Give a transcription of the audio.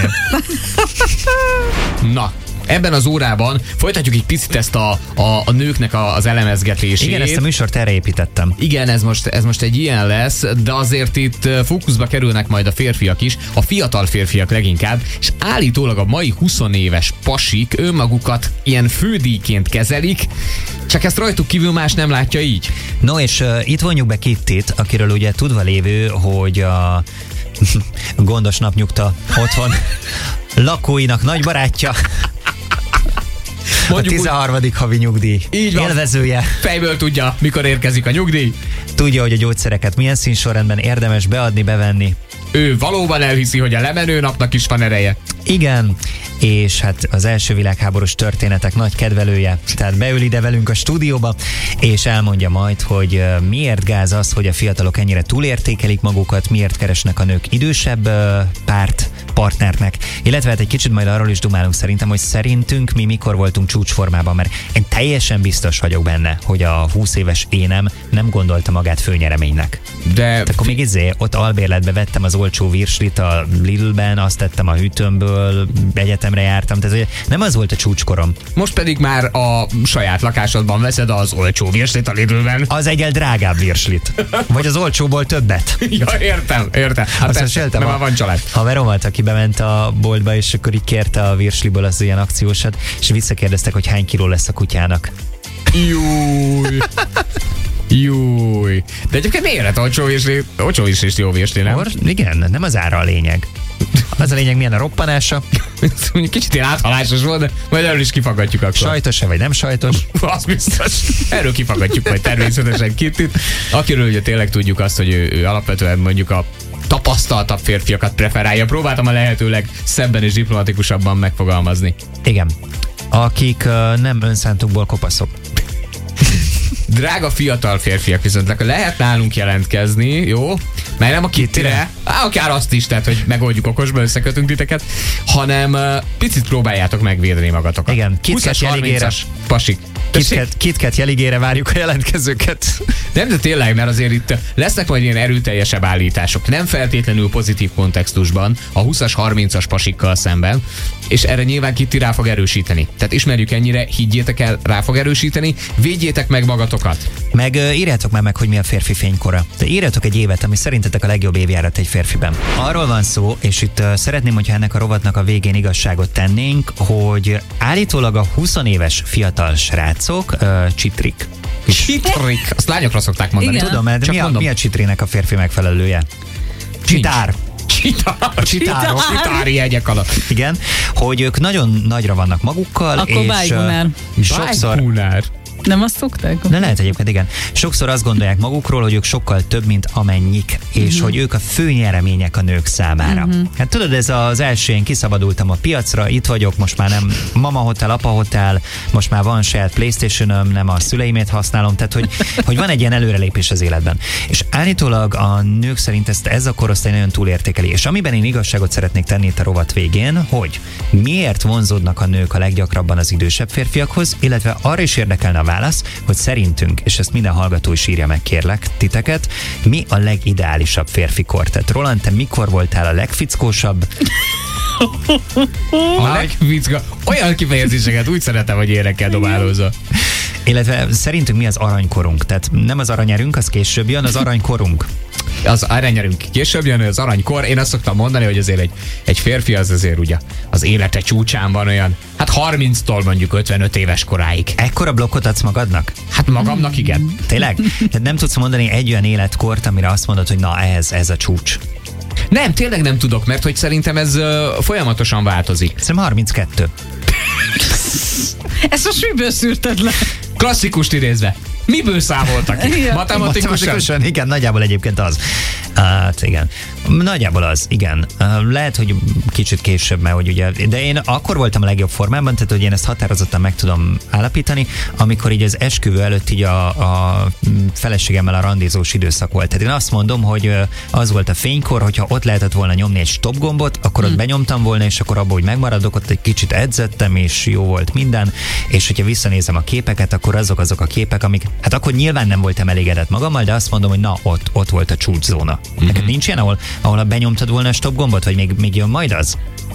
Na, ebben az órában folytatjuk egy picit ezt a nőknek az elemezgetését. Igen, ezt a műsort erre építettem. Igen, ez most egy ilyen lesz, de azért itt fókuszba kerülnek majd a férfiak is, a fiatal férfiak leginkább, és állítólag a mai 20 éves pasik önmagukat ilyen fődíjként kezelik, csak ezt rajtuk kívül más nem látja így. No, és itt vonjuk be Kittit, akiről ugye tudva lévő, hogy a gondos napnyugta otthon lakóinak nagy barátja, mondjuk a 13. havi nyugdíj így van. Élvezője. Fejből tudja, mikor érkezik a nyugdíj. Tudja, hogy a gyógyszereket milyen színsorrendben érdemes beadni, bevenni. Ő valóban elhiszi, hogy a lemenő napnak is van ereje. Igen, és hát az első világháborús történetek nagy kedvelője, tehát beül ide velünk a stúdióba, és elmondja majd, hogy miért gáz az, hogy a fiatalok ennyire túlértékelik magukat, miért keresnek a nők idősebb partnernek, illetve hát egy kicsit majd arról is dumálunk szerintem, hogy szerintünk mi mikor voltunk csúcsformában, mert én teljesen biztos vagyok benne, hogy a 20 éves énem nem gondolta magát főnyereménynek. De akkor még ott albérletbe vettem az olcsó virslit a Lidlben, azt tettem a hűtőmből, egyetemre jártam, tehát nem az volt a csúcskorom. Most pedig már a saját lakásodban veszed az olcsó virslit a Lidlben. Az egyel drágább virslit. Vagy az olcsóból többet. Ja, értem. Hát persze, mert már van család. Haveromat, aki bement a boltba, és akkor így kérte a virsliből az ilyen akciósat, és visszakérdeztek, hogy hány kiló lesz a kutyának. Júj. De egyébként miért lett olcsó virslit jó virsli, nem? Igen, nem az ára a lényeg. Az a lényeg, milyen a roppanása. Kicsit ilyen áthalásos volt, de majd erről is kifaggatjuk akkor. Sajtos-e vagy nem sajtos? Az biztos. Erről kifaggatjuk majd természetesen Kittit. Akiről ugye tényleg tudjuk azt, hogy ő alapvetően mondjuk a tapasztaltabb férfiakat preferálja. Próbáltam a lehetőleg szebben és diplomatikusabban megfogalmazni. Igen. Akik nem önszántukból kopaszok. Drága fiatal férfiak, viszont lehet nálunk jelentkezni, jó? Mert nem a Kittire, akár azt is, tehát hogy megoldjuk okosba, összekötünk titeket, hanem picit próbáljátok megvédeni magatokat. Igen, KitKat jeligére. Pasik. KitKat jeligére várjuk a jelentkezőket. Nem, de tényleg, mert azért itt lesznek majd ilyen erőteljesebb állítások. Nem feltétlenül pozitív kontextusban, a 20-as, 30-as pasikkal szemben, és erre nyilván Kitti rá fog erősíteni. Tehát ismerjük ennyire, higgyétek el, rá fog erősíteni, védjétek meg magatokat. Meg írjátok már meg, hogy mi a férfi fénykora. De írjatok egy évet, ami szerintetek a legjobb évjárat egy férfiben. Arról van szó, és itt szeretném, hogyha ennek a rovatnak a végén igazságot tennénk, hogy állítólag a 20 éves fiatal srácok csitrik. Csitrik? Azt lányokra szokták mondani. Igen. Tudom, mert mi a csitrinek a férfi megfelelője? Csitár. Csitári jegyek alatt. Igen, hogy ők nagyon nagyra vannak magukkal, akkor és sokszor... Nem azt szokták? De lehet egyébként, igen. Sokszor azt gondolják magukról, hogy ők sokkal több, mint amennyik, és hogy ők a fő nyeremények a nők számára. Hát tudod, ez az első, én kiszabadultam a piacra, itt vagyok, most már nem mama hotel, apa hotel, most már van saját PlayStation-öm, nem a szüleimét használom, tehát hogy van egy ilyen előrelépés az életben. És állítólag a nők szerint ez a korosztály nagyon túlértékeli. És amiben én igazságot szeretnék tenni itt a rovat végén, hogy miért vonzódnak a nők a leggyakrabban az idősebb férfiakhoz, illetve arra is érdekelne a válasz, hogy szerintünk, és ezt minden hallgató is írja meg, kérlek titeket, mi a legideálisabb férfi kor? Tehát Roland, te mikor voltál a legfickósabb? Olyan kifejezéseket úgy szeretem, hogy érekkel dobálózol. Illetve szerintünk mi az aranykorunk? Tehát nem az aranyerünk, az később jön, az aranykorunk. Az aranyerünk később jön, az aranykor. Én azt szoktam mondani, hogy azért egy férfi az azért ugye az élete csúcsán van olyan, hát 30-tól mondjuk 55 éves koráig. Ekkora blokkot adsz magadnak? Hát magamnak igen. Tényleg? Tehát nem tudsz mondani egy olyan életkort, amire azt mondod, hogy na ez a csúcs. Nem, tényleg nem tudok, mert hogy szerintem ez folyamatosan változik. Szerintem 32. Ezt most miből szűrted le? Klasszikust idézve. Miből számoltak ki? Matematikusan? Igen, nagyjából egyébként az. Hát igen. Nagyjából az, igen. Lehet, hogy kicsit később, mert hogy ugye, de én akkor voltam a legjobb formában, tehát hogy én ezt határozottan meg tudom állapítani, amikor így az esküvő előtt így a feleségemmel a randizós időszak volt. Tehát én azt mondom, hogy az volt a fénykor, hogyha ott lehetett volna nyomni egy stop gombot, akkor ott benyomtam volna, és akkor abban, hogy megmaradok, ott egy kicsit edzettem, és jó volt minden, és hogyha visszanézem a képeket, akkor azok a képek, amik, hát akkor nyilván nem voltam elégedett magammal, de azt mondom, hogy na, ott volt a csúcszóna. Neked nincs ilyen, ahol benyomtad volna a stop gombot, vagy még jön majd az?